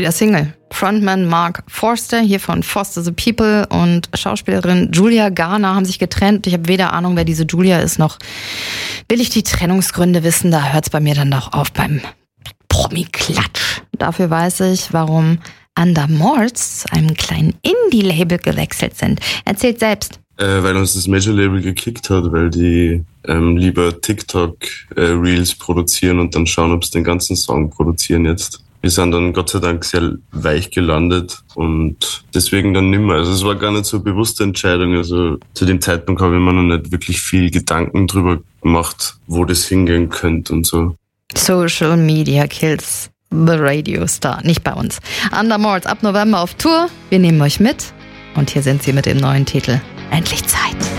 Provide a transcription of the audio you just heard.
wieder Single. Frontman Mark Forster, hier von Foster the People, und Schauspielerin Julia Garner haben sich getrennt. Ich habe weder Ahnung, wer diese Julia ist, noch will ich die Trennungsgründe wissen. Da hört es bei mir dann doch auf beim Promi-Klatsch. Dafür weiß ich, warum Undermorts zu einem kleinen Indie-Label gewechselt sind. Erzählt selbst. Weil uns das Major-Label gekickt hat, weil die lieber TikTok-Reels produzieren und dann schauen, ob sie den ganzen Song produzieren jetzt. Wir sind dann Gott sei Dank sehr weich gelandet und deswegen dann nimmer. Also es war gar nicht so eine bewusste Entscheidung. Also zu dem Zeitpunkt habe ich mir noch nicht wirklich viel Gedanken drüber gemacht, wo das hingehen könnte und so. Social Media kills the Radio Star. Nicht bei uns. Undermorts ab November auf Tour. Wir nehmen euch mit. Und hier sind sie mit dem neuen Titel Endlich Zeit.